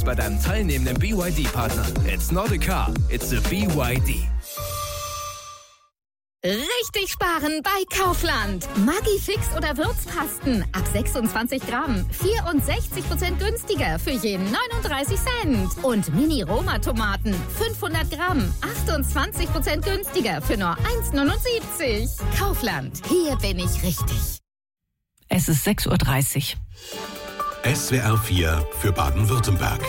bei deinem teilnehmenden BYD-Partner. It's not a car, it's a BYD. Richtig sparen bei Kaufland. Maggi Fix oder Würzpasten ab 26 Gramm. 64% günstiger für jeden 39 Cent. Und Mini-Roma-Tomaten 500 Gramm. 28% günstiger für nur 1,79. Kaufland, hier bin ich richtig. Es ist 6:30 Uhr. SWR 4 für Baden-Württemberg.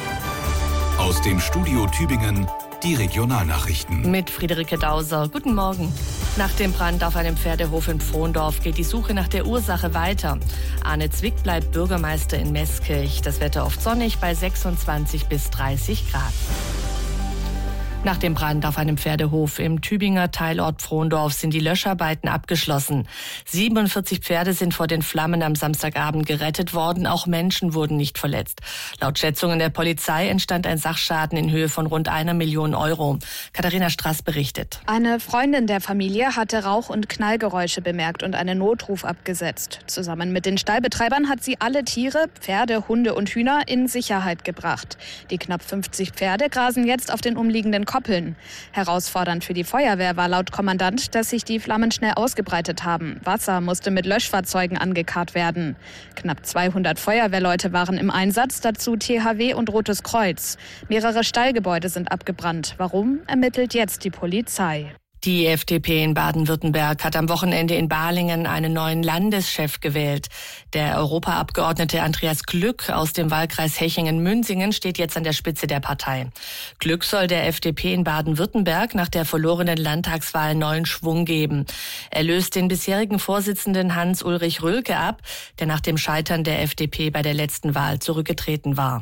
Aus dem Studio Tübingen die Regionalnachrichten. Mit Friederike Dauser. Guten Morgen. Nach dem Brand auf einem Pferdehof in Frohndorf geht die Suche nach der Ursache weiter. Arne Zwick bleibt Bürgermeister in Meßkirch. Das Wetter oft sonnig bei 26 bis 30 Grad. Nach dem Brand auf einem Pferdehof im Tübinger Teilort Frohndorf sind die Löscharbeiten abgeschlossen. 47 Pferde sind vor den Flammen am Samstagabend gerettet worden. Auch Menschen wurden nicht verletzt. Laut Schätzungen der Polizei entstand ein Sachschaden in Höhe von rund 1 Million Euro. Katharina Straß berichtet. Eine Freundin der Familie hatte Rauch- und Knallgeräusche bemerkt und einen Notruf abgesetzt. Zusammen mit den Stallbetreibern hat sie alle Tiere, Pferde, Hunde und Hühner in Sicherheit gebracht. Die knapp 50 Pferde grasen jetzt auf den umliegenden Koppeln. Herausfordernd für die Feuerwehr war laut Kommandant, dass sich die Flammen schnell ausgebreitet haben. Wasser musste mit Löschfahrzeugen angekarrt werden. Knapp 200 Feuerwehrleute waren im Einsatz, dazu THW und Rotes Kreuz. Mehrere Stallgebäude sind abgebrannt. Warum, ermittelt jetzt die Polizei. Die FDP in Baden-Württemberg hat am Wochenende in Balingen einen neuen Landeschef gewählt. Der Europaabgeordnete Andreas Glück aus dem Wahlkreis Hechingen-Münsingen steht jetzt an der Spitze der Partei. Glück soll der FDP in Baden-Württemberg nach der verlorenen Landtagswahl neuen Schwung geben. Er löst den bisherigen Vorsitzenden Hans-Ulrich Rölke ab, der nach dem Scheitern der FDP bei der letzten Wahl zurückgetreten war.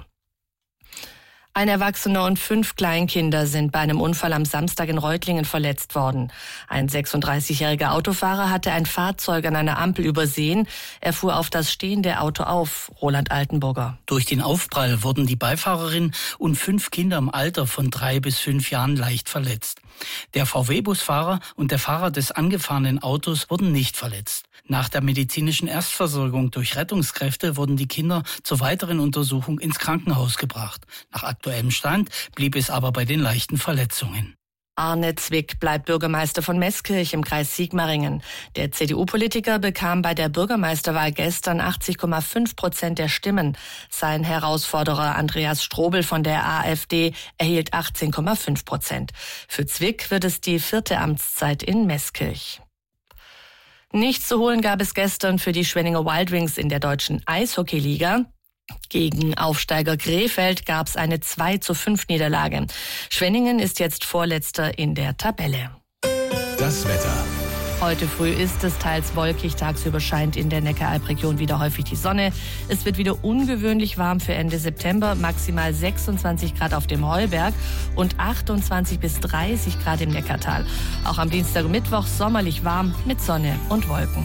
Ein Erwachsener und 5 Kleinkinder sind bei einem Unfall am Samstag in Reutlingen verletzt worden. Ein 36-jähriger Autofahrer hatte ein Fahrzeug an einer Ampel übersehen. Er fuhr auf das stehende Auto auf. Roland Altenburger. Durch den Aufprall wurden die Beifahrerin und 5 Kinder im Alter von 3 bis 5 Jahren leicht verletzt. Der VW-Busfahrer und der Fahrer des angefahrenen Autos wurden nicht verletzt. Nach der medizinischen Erstversorgung durch Rettungskräfte wurden die Kinder zur weiteren Untersuchung ins Krankenhaus gebracht. Nach aktuellem Stand blieb es aber bei den leichten Verletzungen. Arne Zwick bleibt Bürgermeister von Meßkirch im Kreis Sigmaringen. Der CDU-Politiker bekam bei der Bürgermeisterwahl gestern 80,5% der Stimmen. Sein Herausforderer Andreas Strobel von der AfD erhielt 18,5%. Für Zwick wird es die 4. Amtszeit in Meßkirch. Nichts zu holen gab es gestern für die Schwenninger Wild Wings in der deutschen Eishockeyliga. Gegen Aufsteiger Krefeld gab es eine 2:5 Niederlage. Schwenningen ist jetzt Vorletzter in der Tabelle. Das Wetter. Heute früh ist es teils wolkig, tagsüber scheint in der Neckaralpregion wieder häufig die Sonne. Es wird wieder ungewöhnlich warm für Ende September, maximal 26 Grad auf dem Heuberg und 28 bis 30 Grad im Neckartal. Auch am Dienstag und Mittwoch sommerlich warm mit Sonne und Wolken.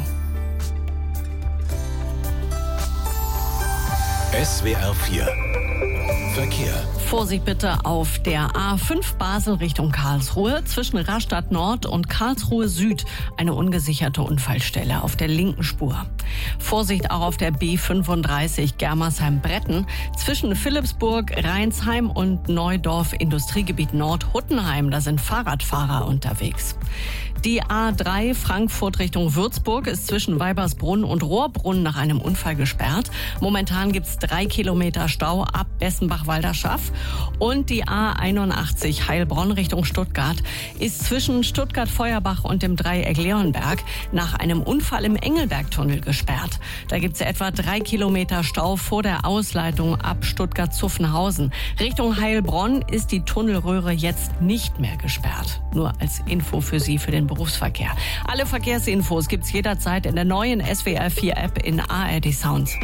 SWR 4 Verkehr. Vorsicht bitte auf der A5 Basel Richtung Karlsruhe zwischen Rastatt Nord und Karlsruhe Süd eine ungesicherte Unfallstelle auf der linken Spur. Vorsicht auch auf der B35 Germersheim-Bretten zwischen Philippsburg, Rheinsheim und Neudorf Industriegebiet Nord Huttenheim. Da sind Fahrradfahrer unterwegs. Die A3 Frankfurt Richtung Würzburg ist zwischen Weibersbrunn und Rohrbrunn nach einem Unfall gesperrt. Momentan gibt es 3 Kilometer Stau ab Bessenbach-Walderschaff. Und die A81 Heilbronn Richtung Stuttgart ist zwischen Stuttgart-Feuerbach und dem Dreieck Leonberg nach einem Unfall im Engelbergtunnel gesperrt. Da gibt es etwa 3 Kilometer Stau vor der Ausleitung ab Stuttgart-Zuffenhausen. Richtung Heilbronn ist die Tunnelröhre jetzt nicht mehr gesperrt. Nur als Info für Sie für den Berufsverkehr. Alle Verkehrsinfos gibt's jederzeit in der neuen SWR 4 App in ARD Sounds.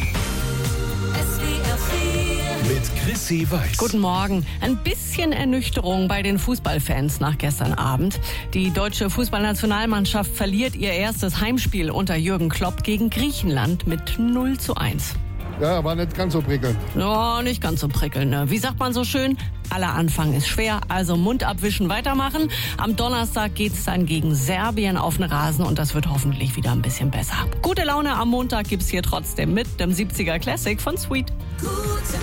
Mit Chrissy Weiß. Guten Morgen. Ein bisschen Ernüchterung bei den Fußballfans nach gestern Abend. Die deutsche Fußballnationalmannschaft verliert ihr erstes Heimspiel unter Jürgen Klopp gegen Griechenland mit 0:1. Ja, war nicht ganz so prickelnd. Ja, nicht ganz so prickelnd. Ne? Wie sagt man so schön? Aller Anfang ist schwer, also Mund abwischen, weitermachen. Am Donnerstag geht's dann gegen Serbien auf den Rasen und das wird hoffentlich wieder ein bisschen besser. Gute Laune am Montag gibt's hier trotzdem mit dem 70er Classic von Sweet. Gute